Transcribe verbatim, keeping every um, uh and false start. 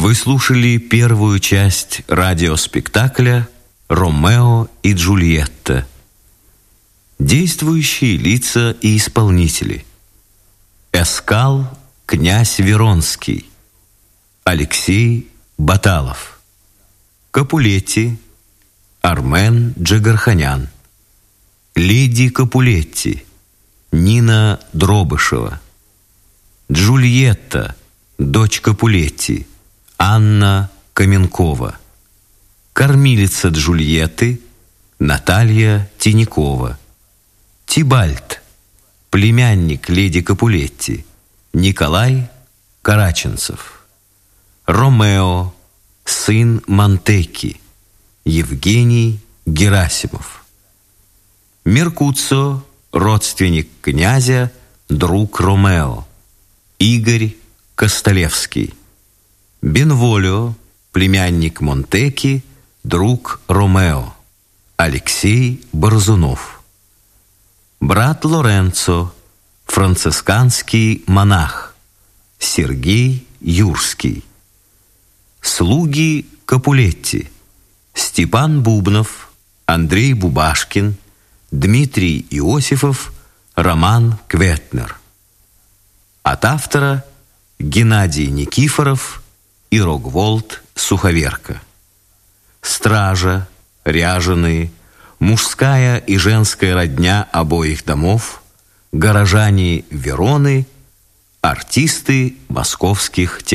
Вы слушали первую часть радиоспектакля «Ромео и Джульетта». Действующие лица и исполнители: Эскал князь Веронский, Алексей Баталов, Капулетти Армен Джигарханян, леди Капулетти Нина Дробышева, Джульетта, дочь Капулетти, Анна Каменкова, кормилица Джульетты Наталья Тинякова, Тибальт, племянник леди Капулетти Николай Караченцев, Ромео, сын Монтекки Евгений Герасимов, Меркуцио, родственник князя, друг Ромео Игорь Костолевский, Бенволио, племянник Монтекки, друг Ромео Алексей Борзунов, брат Лоренцо, францисканский монах Сергей Юрский, слуги Капулетти: Степан Бубнов, Андрей Бубашкин, Дмитрий Иосифов, Роман Кветнер. От автора Геннадий Никифоров и Рогволд Суховерка. Стража, ряженые, мужская и женская родня обоих домов, горожане Вероны, артисты московских театров.